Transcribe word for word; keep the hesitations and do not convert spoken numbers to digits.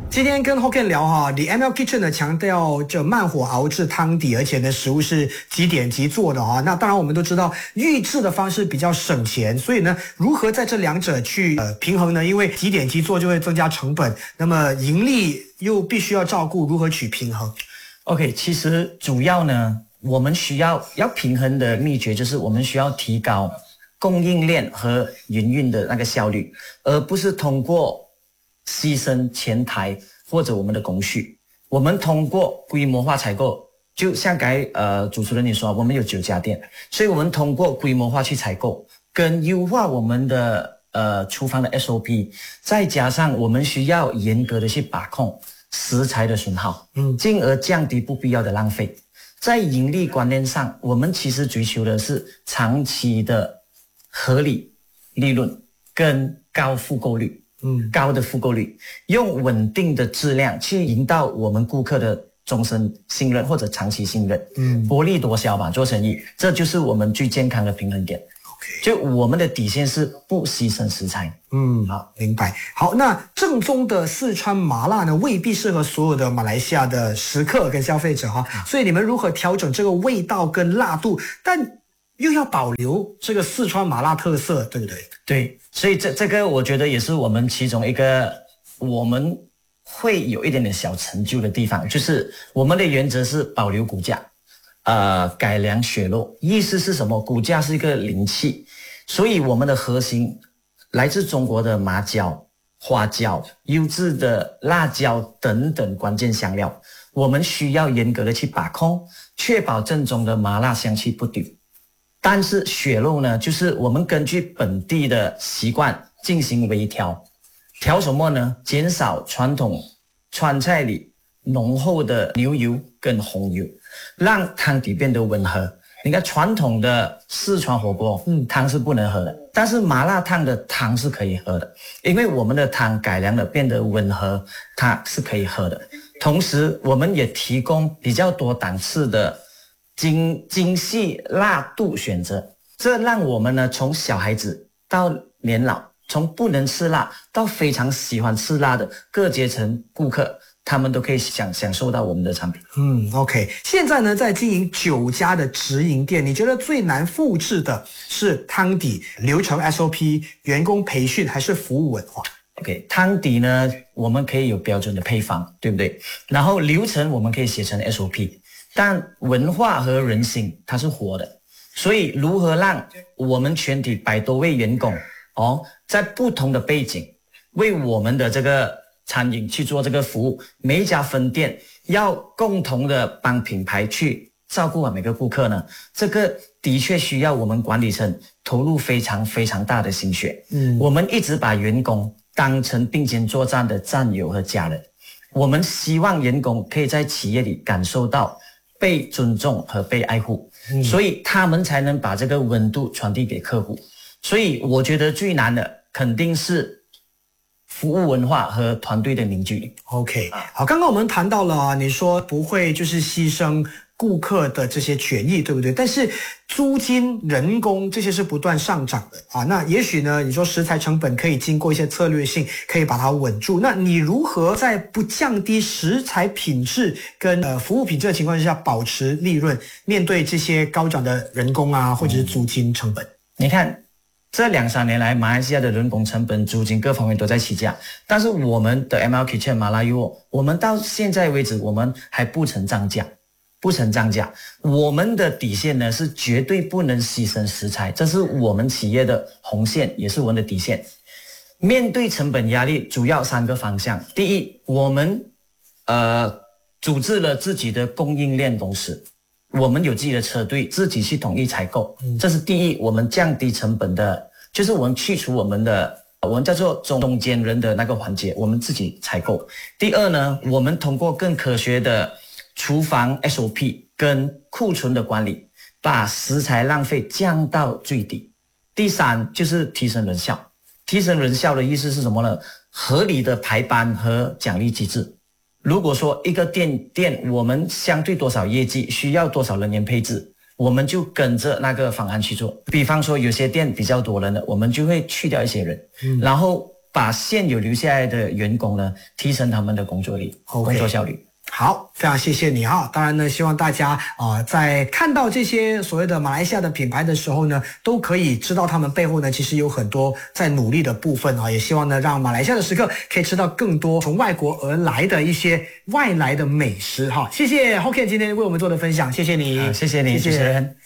今天跟 Hocken 聊哈 ，The M L Kitchen 呢强调这慢火熬制汤底，而且呢食物是即点即做的哈。那当然我们都知道预制的方式比较省钱，所以呢如何在这两者去呃平衡呢？因为即点即做就会增加成本，那么盈利又必须要照顾，如何取平衡 ？OK， 其实主要呢，我们需要要平衡的秘诀就是我们需要提高供应链和营运的那个效率，而不是通过牺牲前台或者我们的工序。我们通过规模化采购，就像刚才呃主持人你说，我们有九家店，所以我们通过规模化去采购，跟优化我们的呃厨房的 S O P， 再加上我们需要严格的去把控食材的损耗，嗯，进而降低不必要的浪费。在盈利观念上，我们其实追求的是长期的合理利润跟高复购率。嗯，高的复购率，用稳定的质量去引导我们顾客的终身信任或者长期信任。嗯，薄利多销吧，做生意，这就是我们最健康的平衡点。OK， 就我们的底线是不牺牲食材。 嗯，好，明白。好，那正宗的四川麻辣呢，未必适合所有的马来西亚的食客跟消费者哈。所以你们如何调整这个味道跟辣度，但又要保留这个四川麻辣特色，对不对？ 对，所以这这个我觉得也是我们其中一个我们会有一点点小成就的地方，就是我们的原则是保留骨架，呃，改良血肉。意思是什么？骨架是一个灵气，所以我们的核心来自中国的麻椒、花椒、优质的辣椒等等关键香料，我们需要严格的去把控，确保正宗的麻辣香气不丢。但是血肉呢，就是我们根据本地的习惯进行微调，调什么呢？减少传统川菜里浓厚的牛油跟红油，让汤底变得温和。你看传统的四川火锅，嗯，汤是不能喝的，但是麻辣烫的汤是可以喝的，因为我们的汤改良了，变得温和，它是可以喝的。同时，我们也提供比较多档次的精精细辣度选择，这让我们呢从小孩子到年老，从不能吃辣到非常喜欢吃辣的各阶层顾客，他们都可以享享受到我们的产品。 嗯 ，OK。现在呢，在经营九家的直营店，你觉得最难复制的是汤底、流程 S O P、员工培训，还是服务文化 ？OK， 汤底呢，我们可以有标准的配方，对不对？然后流程我们可以写成 S O P。但文化和人性它是活的，所以如何让我们全体百多位员工哦，在不同的背景为我们的这个餐饮去做这个服务，每一家分店要共同的帮品牌去照顾好每个顾客呢？这个的确需要我们管理层投入非常非常大的心血。嗯，我们一直把员工当成并肩作战的战友和家人，我们希望员工可以在企业里感受到被尊重和被爱护，嗯，所以他们才能把这个温度传递给客户。所以我觉得最难的肯定是服务文化和团队的凝聚力。 OK， 好，刚刚我们谈到了啊，你说不会就是牺牲顾客的这些权益，对不对？但是租金、人工这些是不断上涨的啊。那也许呢，你说食材成本可以经过一些策略性，可以把它稳住。那你如何在不降低食材品质跟呃服务品质的情况之下，保持利润？面对这些高涨的人工啊，或者是租金成本，嗯， 你看这两三年来，马来西亚的人工成本、租金各方面都在起价，但是我们的 M L Kitchen 麻辣优，我们到现在为止，我们还不曾涨价。不曾涨价，我们的底线呢是绝对不能牺牲食材，这是我们企业的红线，也是我们的底线。面对成本压力，主要三个方向。第一，我们呃组织了自己的供应链公司，我们有自己的车队，自己去统一采购，这是第一，我们降低成本的，就是我们去除我们的我们叫做中间人的那个环节，我们自己采购。第二呢，我们通过更科学的厨房 S O P 跟库存的管理，把食材浪费降到最低。第三就是提升人效。提升人效的意思是什么呢？合理的排班和奖励机制。如果说一个店店我们相对多少业绩，需要多少人员配置，我们就跟着那个方案去做。比方说有些店比较多人的，我们就会去掉一些人，嗯、然后把现有留下来的员工呢，提升他们的工作力、 okay. 工作效率。 好，非常谢谢你哈。当然呢，希望大家啊、呃，在看到这些所谓的马来西亚的品牌的时候呢，都可以知道他们背后呢，其实有很多在努力的部分啊。也希望呢，让马来西亚的食客可以吃到更多从外国而来的一些外来的美食哈。谢谢 Hokkien 今天为我们做的分享，谢谢你， 谢谢你，主持人。